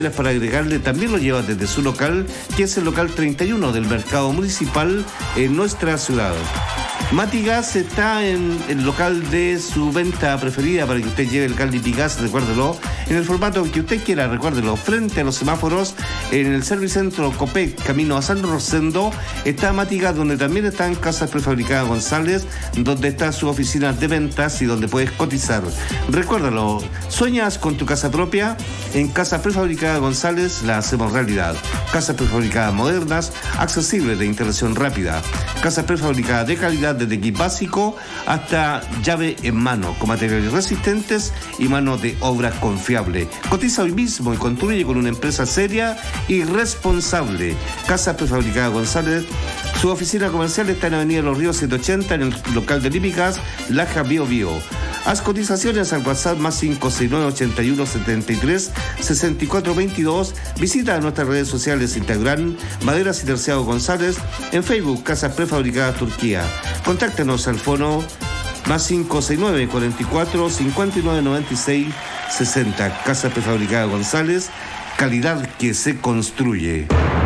Para agregarle, también lo lleva desde su local, que es el local 31 del mercado municipal en nuestra ciudad. Matigas está en el local de su venta preferida para que usted lleve el Caldipigas, recuérdelo, en el formato que usted quiera, recuérdelo, frente a los semáforos, en el Servicentro Copec, camino a San Rosendo, está Matigas, donde también están Casas Prefabricadas González, donde está su oficina de ventas y donde puedes cotizar. Recuérdalo, ¿sueñas con tu casa propia? En Casas Prefabricadas González la hacemos realidad. Casas prefabricadas modernas, accesibles, de instalación rápida. Casas prefabricadas de calidad, desde kit básico hasta llave en mano, con materiales resistentes y mano de obra confiable. Cotiza hoy mismo y construye con una empresa seria y responsable. Casas Prefabricadas González. Su oficina comercial está en Avenida Los Ríos 780, en el local de Lípicas, Laja Bio Bio. Haz cotizaciones al WhatsApp más 569 81 73 64 22. Visita nuestras redes sociales Instagram, Maderas y Terciado González, en Facebook, Casas Prefabricadas Turquía. Contáctanos al fono más 569 44 59 96 60. Casas Prefabricadas González, calidad que se construye.